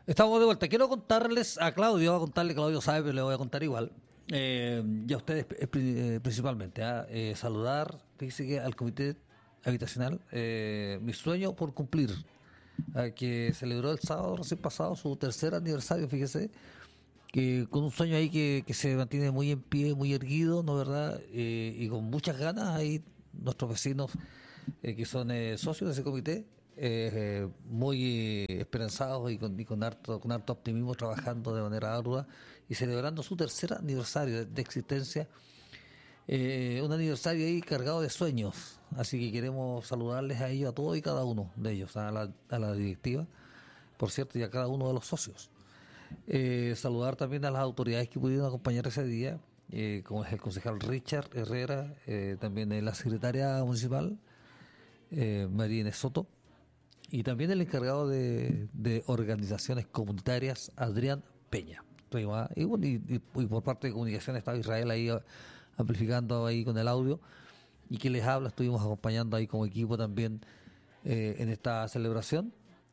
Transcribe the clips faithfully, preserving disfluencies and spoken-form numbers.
Estamos de vuelta. Quiero contarles a Claudio, a contarle, Claudio sabe, pero le voy a contar igual. Eh, y a ustedes eh, principalmente. ¿eh? Eh, saludar, fíjese que al comité habitacional, eh, mi sueño por cumplir, eh, que celebró el sábado recién pasado su tercer aniversario, fíjese, que con un sueño ahí que, que se mantiene muy en pie, muy erguido, ¿no verdad? Eh, y con muchas ganas ahí nuestros vecinos eh, que son eh, socios de ese comité, eh, eh, muy eh, esperanzados y con, y con harto con harto optimismo trabajando de manera ardua y celebrando su tercer aniversario de, de existencia, eh, un aniversario ahí cargado de sueños, así que queremos saludarles a ellos, a todos y cada uno de ellos, a la, a la directiva, por cierto, y a cada uno de los socios. Eh, saludar también a las autoridades que pudieron acompañar ese día, eh, como es el concejal Richard Herrera, eh, también eh, la secretaria municipal, eh, María Inés Soto, y también el encargado de, de organizaciones comunitarias, Adrián Peña. Y, bueno, y, y, y por parte de comunicación estaba Israel ahí amplificando ahí con el audio, y que les habla, estuvimos acompañando ahí como equipo también eh, en esta celebración,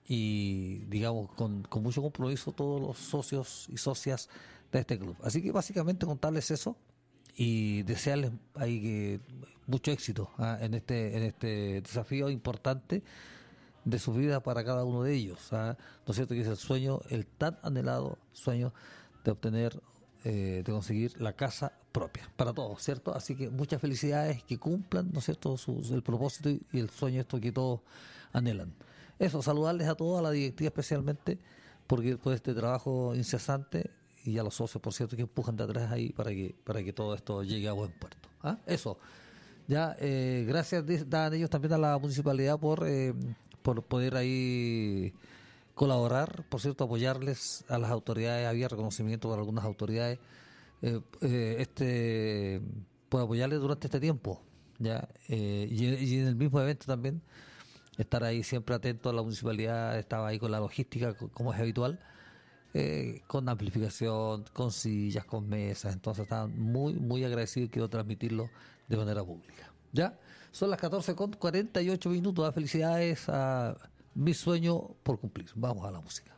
y digamos con, con mucho compromiso todos los socios y socias de este club. Así que básicamente contarles eso y desearles ahí que mucho éxito ¿ah? en este en este desafío importante de su vida para cada uno de ellos, ¿ah? ¿No es cierto? Que es el sueño, el tan anhelado sueño de obtener, eh, de conseguir la casa propia para todos, ¿cierto? Así que muchas felicidades, que cumplan, ¿no es cierto?, su, el propósito y, y el sueño esto que todos anhelan. Eso, saludarles a todos, a la directiva especialmente, porque por este trabajo incesante, y a los socios, por cierto, que empujan de atrás ahí para que para que todo esto llegue a buen puerto. ¿Ah? Eso. Ya, eh, gracias dan ellos también a la municipalidad por, eh, por poder ahí colaborar, por cierto, apoyarles a las autoridades. Había reconocimiento por algunas autoridades, eh, eh, este por apoyarles durante este tiempo. Ya, eh, y, y en el mismo evento también estar ahí siempre atento a la municipalidad, estaba ahí con la logística como es habitual, eh, con amplificación, con sillas, con mesas, entonces estaban muy, muy agradecidos y quiero transmitirlo de manera pública. Ya, son las catorce con cuarenta y ocho minutos, felicidades a mi sueño por cumplir. Vamos a la música.